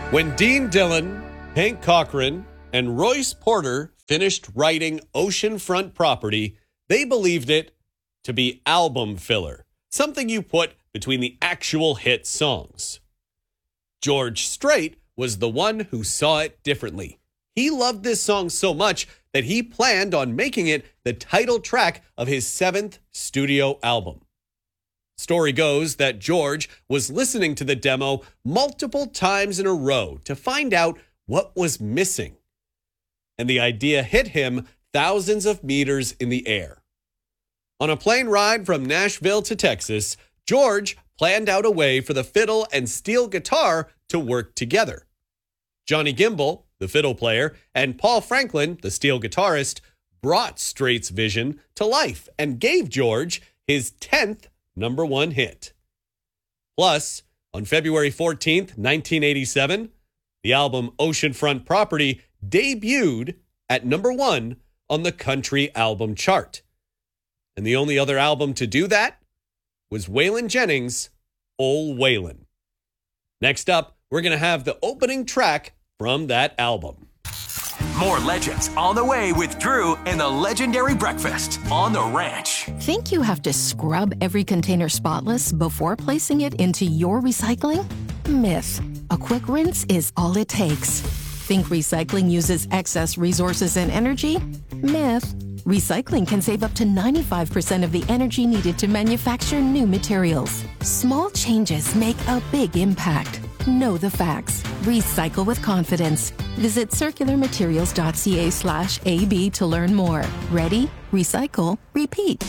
When Dean Dillon, Hank Cochran, and Royce Porter finished writing Oceanfront Property, they believed it to be album filler, something you put between the actual hit songs. George Strait was the one who saw it differently. He loved this song so much that he planned on making it the title track of his 7th studio album. Story goes that George was listening to the demo multiple times in a row to find out what was missing. And the idea hit him thousands of meters in the air. On a plane ride from Nashville to Texas, George planned out a way for the fiddle and steel guitar to work together. Johnny Gimbel, the fiddle player, and Paul Franklin, the steel guitarist, brought Strait's vision to life and gave George his 10th number one hit. Plus, on February 14th, 1987, the album Oceanfront Property debuted at number one on the country album chart. And the only other album to do that was Waylon Jennings' Ol' Waylon. Next up, we're going to have the opening track from that album. More legends on the way with Drew and the Legendary Breakfast on the Ranch. Think you have to scrub every container spotless before placing it into your recycling? Myth. A quick rinse is all it takes. Think recycling uses excess resources and energy? Myth. Recycling can save up to 95% of the energy needed to manufacture new materials. Small changes make a big impact. Know the facts. Recycle with confidence. Visit circularmaterials.ca/AB to learn more. Ready? Recycle. Repeat.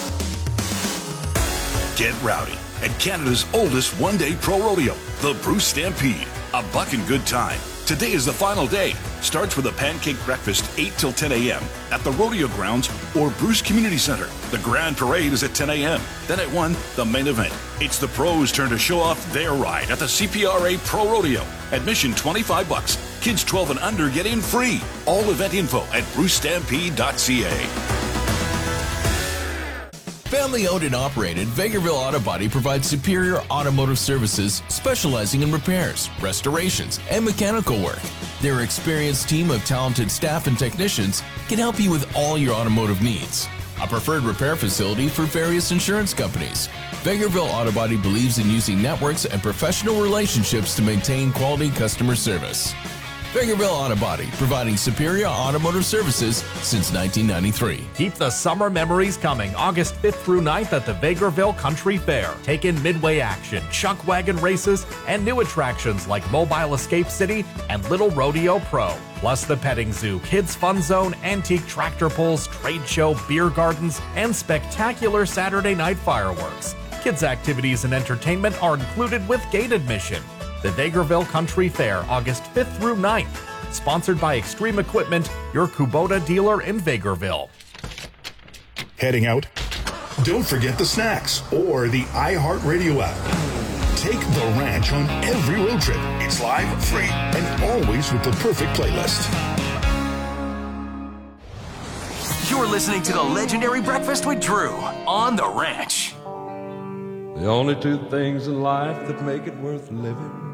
Get rowdy at Canada's oldest one-day pro rodeo, the Bruce Stampede. A buck and good time. Today is the final day. Starts with a pancake breakfast 8 till 10 a.m. at the rodeo grounds or Bruce Community Center. The grand parade is at 10 a.m. Then at 1, the main event. It's the pros' turn to show off their ride at the CPRA Pro Rodeo. Admission $25. Kids 12 and under get in free. All event info at brucestampede.ca. Family owned and operated, Vegreville Auto Body provides superior automotive services specializing in repairs, restorations, and mechanical work. Their experienced team of talented staff and technicians can help you with all your automotive needs. A preferred repair facility for various insurance companies. Vegreville Auto Body believes in using networks and professional relationships to maintain quality customer service. Vegreville Auto Body, providing superior automotive services since 1993. Keep the summer memories coming August 5th through 9th at the Vegreville Country Fair. Take in midway action, chuck wagon races, and new attractions like Mobile Escape City and Little Rodeo Pro. Plus the petting zoo, kids fun zone, antique tractor pulls, trade show, beer gardens, and spectacular Saturday night fireworks. Kids activities and entertainment are included with gate admission. The Vegreville Country Fair, August 5th through 9th. Sponsored by Extreme Equipment, your Kubota dealer in Vegreville. Heading out? Don't forget the snacks or the iHeartRadio app. Take The Ranch on every road trip. It's live, free, and always with the perfect playlist. You're listening to the Legendary Breakfast with Drew on the Ranch. The only two things in life that make it worth living